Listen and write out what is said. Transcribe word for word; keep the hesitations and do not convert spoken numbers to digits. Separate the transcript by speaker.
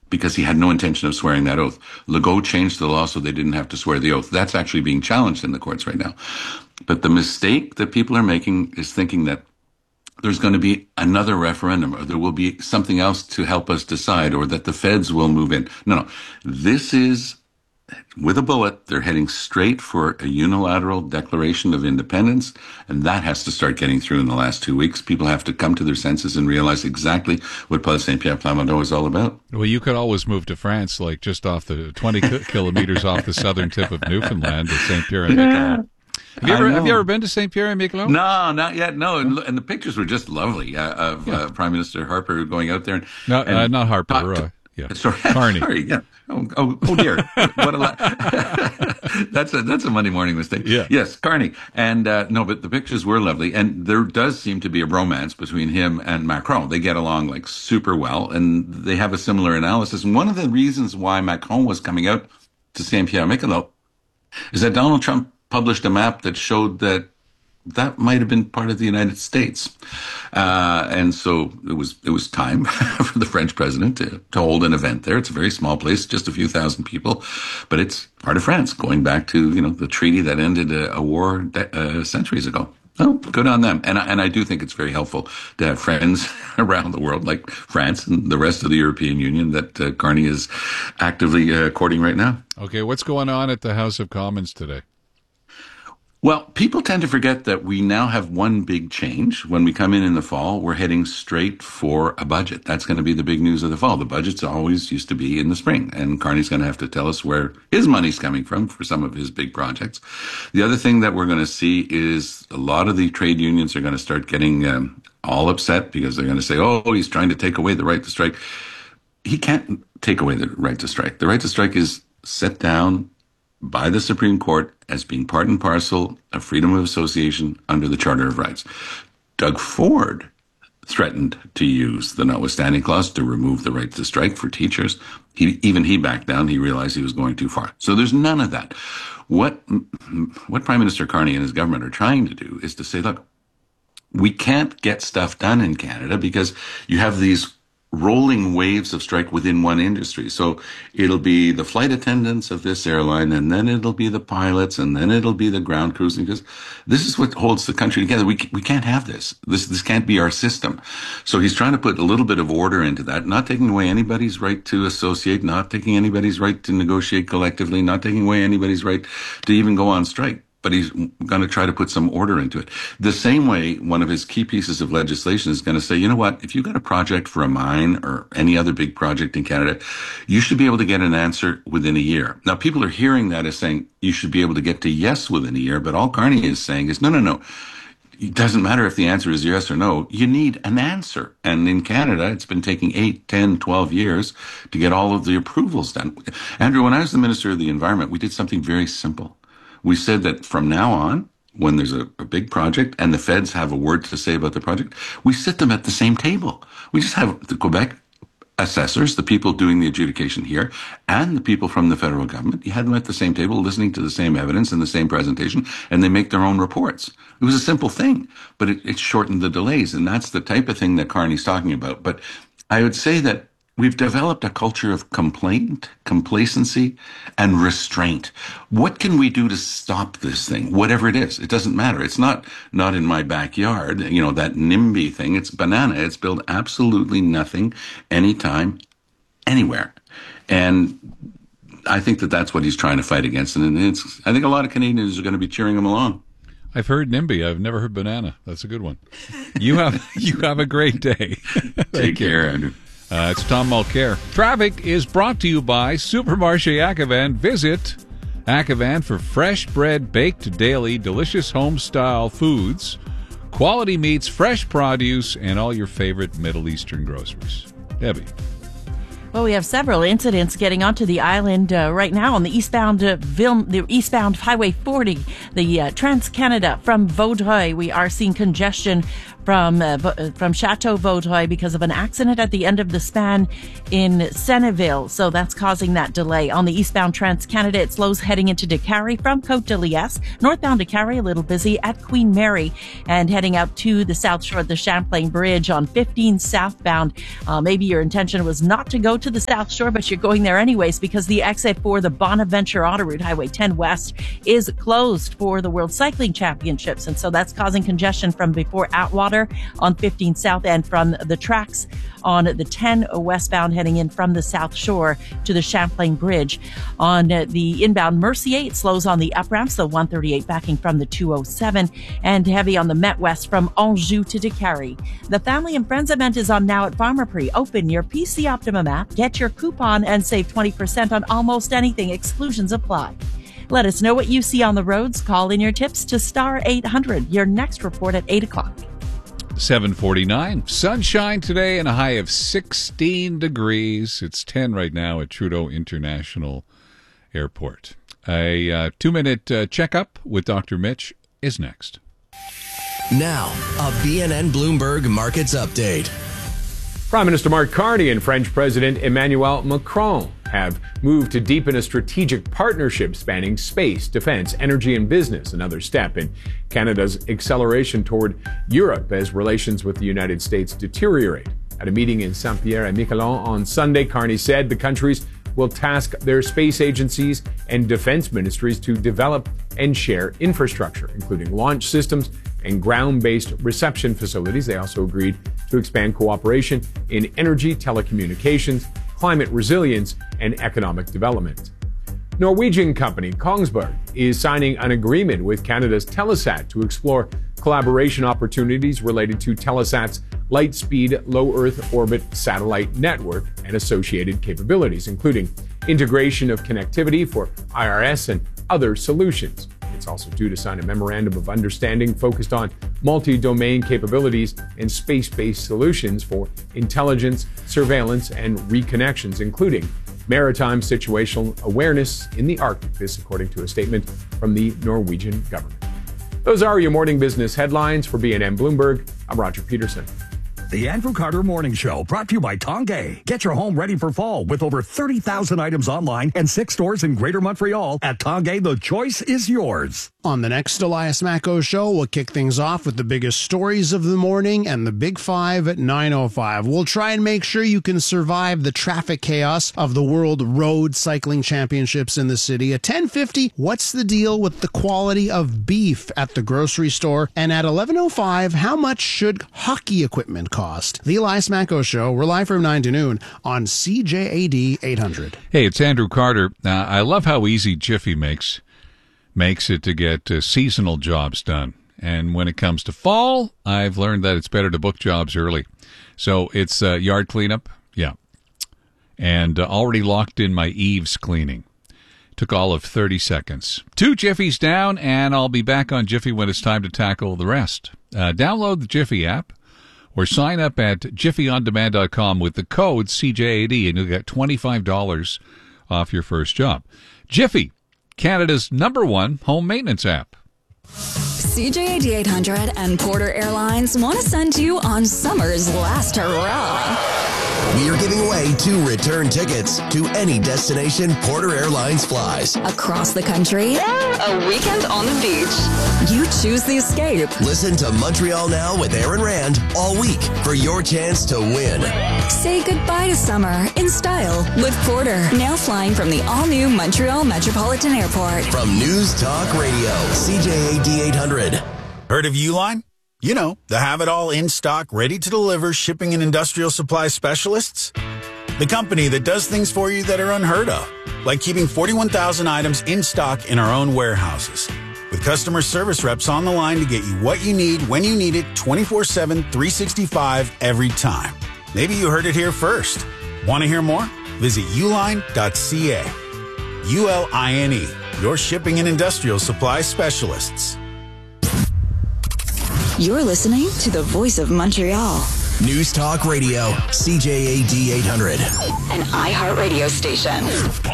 Speaker 1: because he had no intention of swearing that oath. Legault changed the law so they didn't have to swear the oath. That's actually being challenged in the courts right now. But the mistake that people are making is thinking that there's going to be another referendum, or there will be something else to help us decide, or that the feds will move in. No, no. This is, with a bullet, they're heading straight for a unilateral declaration of independence, and that has to start getting through in the last two weeks. People have to come to their senses and realize exactly what Paul Saint-Pierre Plamondon is all about.
Speaker 2: Well, you could always move to France, like just off the twenty kilometers off the southern tip of Newfoundland to Saint-Pierre and Miquelon. Have you ever have you ever been to Saint-Pierre and Miquelon?
Speaker 1: No, not yet. No, and, and the pictures were just lovely uh, of yeah. uh, Prime Minister Harper going out there. And,
Speaker 2: no,
Speaker 1: and
Speaker 2: uh, not Harper. Talk, uh, yeah,
Speaker 1: sorry,
Speaker 2: Carney.
Speaker 1: Sorry, yeah. Oh, oh, oh dear. What a la- that's a that's a Monday morning mistake.
Speaker 2: Yeah.
Speaker 1: Yes, Carney. And uh, no, but the pictures were lovely, and there does seem to be a bromance between him and Macron. They get along like super well, and they have a similar analysis. And one of the reasons why Macron was coming out to Saint-Pierre-Miquelon is that Donald Trump published a map that showed that that might have been part of the United States. Uh, and so it was it was time for the French president to, to hold an event there. It's a very small place, just a few thousand people, but it's part of France, going back to, you know, the treaty that ended a, a war de- uh, centuries ago. Oh, good on them. And I, and I do think it's very helpful to have friends around the world like France and the rest of the European Union that uh, Carney is actively uh, courting right now.
Speaker 2: Okay, what's going on at the House of Commons today?
Speaker 1: Well, people tend to forget that we now have one big change. When we come in in the fall, we're heading straight for a budget. That's going to be the big news of the fall. The budgets always used to be in the spring, and Carney's going to have to tell us where his money's coming from for some of his big projects. The other thing that we're going to see is a lot of the trade unions are going to start getting um, all upset because they're going to say, oh, he's trying to take away the right to strike. He can't take away the right to strike. The right to strike is set down by the Supreme Court as being part and parcel of freedom of association under the Charter of Rights. Doug Ford threatened to use the notwithstanding clause to remove the right to strike for teachers. He, even he backed down. He realized he was going too far. So there's none of that. What, what Prime Minister Carney and his government are trying to do is to say, look, we can't get stuff done in Canada because you have these rolling waves of strike within one industry. So it'll be the flight attendants of this airline, and then it'll be the pilots, and then it'll be the ground crews, because this is what holds the country together. We we can't have this. This this can't be our system. So he's trying to put a little bit of order into that, not taking away anybody's right to associate, not taking anybody's right to negotiate collectively, not taking away anybody's right to even go on strike. But he's going to try to put some order into it. The same way, one of his key pieces of legislation is going to say, you know what, if you've got a project for a mine or any other big project in Canada, you should be able to get an answer within a year. Now, people are hearing that as saying you should be able to get to yes within a year, but all Carney is saying is, no, no, no. It doesn't matter if the answer is yes or no. You need an answer. And in Canada, it's been taking eight, ten, twelve years to get all of the approvals done. Andrew, when I was the Minister of the Environment, we did something very simple. We said that from now on, when there's a, a big project and the feds have a word to say about the project, we sit them at the same table. We just have the Quebec assessors, the people doing the adjudication here, and the people from the federal government. You had them at the same table, listening to the same evidence and the same presentation, and they make their own reports. It was a simple thing, but it, it shortened the delays, and that's the type of thing that Carney's talking about. But I would say that we've developed a culture of complaint, complacency, and restraint. What can we do to stop this thing? Whatever it is, it doesn't matter. It's not not in my backyard, you know, that NIMBY thing. It's banana. It's build absolutely nothing, anytime, anywhere. And I think that that's what he's trying to fight against. And it's, I think a lot of Canadians are going to be cheering him along.
Speaker 2: I've heard NIMBY. I've never heard banana. That's a good one. You have you have a great day.
Speaker 1: Take care, Andrew.
Speaker 2: Uh, it's Tom Mulcair. Traffic is brought to you by Supermarché Ackevan. Visit Ackevan for fresh bread baked daily, delicious home-style foods, quality meats, fresh produce, and all your favorite Middle Eastern groceries. Debbie.
Speaker 3: Well, we have several incidents getting onto the island uh, right now on the eastbound uh, Vil- the eastbound Highway forty, the uh, Trans-Canada from Vaudreuil. We are seeing congestion from uh, from Chateau Vaudreuil because of an accident at the end of the span in Senneville. So that's causing that delay. On the eastbound Trans-Canada, it slows heading into Décarie from Côte-de-Liesse. Northbound Décarie, a little busy at Queen Mary, and heading out to the south shore of the Champlain Bridge on fifteen southbound. Uh, maybe your intention was not to go to to the South Shore, but you're going there anyways because the exit for the Bonaventure Auto Route, Highway ten West, is closed for the World Cycling Championships. And so that's causing congestion from before Atwater on fifteen South and from the tracks on the ten westbound heading in from the South Shore to the Champlain Bridge. On the inbound Mercier, it slows on the up ramps, the one thirty-eight backing from the two oh seven, and heavy on the Met West from Anjou to Décarie. The Family and Friends event is on now at Pharmaprix. Open your P C Optimum app, get your coupon, and save twenty percent on almost anything. Exclusions apply. Let us know what you see on the roads. Call in your tips to star eight hundred. Your next report at eight o'clock.
Speaker 2: seven forty-nine. Sunshine today and a high of sixteen degrees. It's ten right now at Trudeau International Airport. A uh, two-minute uh, checkup with Doctor Mitch is next.
Speaker 4: Now, a B N N Bloomberg Markets Update.
Speaker 5: Prime Minister Mark Carney and French President Emmanuel Macron have moved to deepen a strategic partnership spanning space, defense, energy, and business, another step in Canada's acceleration toward Europe as relations with the United States deteriorate. At a meeting in Saint-Pierre-et-Miquelon on Sunday, Carney said the countries will task their space agencies and defense ministries to develop and share infrastructure, including launch systems and ground-based reception facilities. They also agreed to expand cooperation in energy, telecommunications, climate resilience, and economic development. Norwegian company Kongsberg is signing an agreement with Canada's Telesat to explore collaboration opportunities related to Telesat's light-speed, low-Earth orbit satellite network and associated capabilities, including integration of connectivity for I R S and other solutions. It's also due to sign a memorandum of understanding focused on multi-domain capabilities and space-based solutions for intelligence, surveillance, and reconnections, including maritime situational awareness in the Arctic. This, according to a statement from the Norwegian government. Those are your morning business headlines for B N N Bloomberg. I'm Roger Peterson.
Speaker 6: The Andrew Carter Morning Show, brought to you by Tongay. Get your home ready for fall with over thirty thousand items online and six stores in Greater Montreal. At Tongay, the choice is yours.
Speaker 7: On the next Elias Macko Show, we'll kick things off with the biggest stories of the morning and the Big Five at nine oh five. We'll try and make sure you can survive the traffic chaos of the World Road Cycling Championships in the city. At ten fifty, what's the deal with the quality of beef at the grocery store? And at eleven oh five, how much should hockey equipment cost? The Elias Macko Show, we're live from nine to noon on C J A D eight hundred.
Speaker 2: Hey, it's Andrew Carter. Uh, I love how easy Jiffy makes makes it to get uh, seasonal jobs done. And when it comes to fall, I've learned that it's better to book jobs early. So it's uh, yard cleanup, yeah. And uh, already locked in my eaves cleaning. Took all of thirty seconds. Two Jiffies down, and I'll be back on Jiffy when it's time to tackle the rest. Uh, download the Jiffy app or sign up at jiffy on demand dot com with the code C J A D, and you'll get twenty-five dollars off your first job. Jiffy, Canada's number one home maintenance app.
Speaker 8: C J A D eight hundred and Porter Airlines want to send you on summer's last hurrah.
Speaker 4: We are giving away two return tickets to any destination Porter Airlines flies.
Speaker 8: Across the country, a weekend on the beach. You choose the escape.
Speaker 4: Listen to Montreal Now with Aaron Rand all week for your chance to win.
Speaker 8: Say goodbye to summer in style with Porter. Now flying from the all-new Montreal Metropolitan Airport.
Speaker 4: From News Talk Radio, C J A D eight hundred.
Speaker 9: Heard of Uline? You know, the have-it-all in-stock, ready-to-deliver shipping and industrial supply specialists. The company that does things for you that are unheard of, like keeping forty-one thousand items in stock in our own warehouses. With customer service reps on the line to get you what you need, when you need it, twenty-four seven, three sixty-five, every time. Maybe you heard it here first. Want to hear more? Visit uline dot c a. U L I N E, your shipping and industrial supply specialists.
Speaker 8: You're listening to the Voice of Montreal.
Speaker 4: News Talk Radio, C J A D eight hundred.
Speaker 8: An iHeart radio station.